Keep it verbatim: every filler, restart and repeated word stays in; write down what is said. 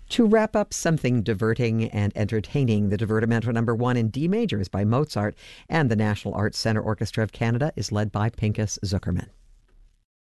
To wrap up, something diverting and entertaining. The Divertimento number one in D major is by Mozart, and the National Arts Centre Orchestra of Canada is led by Pinchas Zukerman.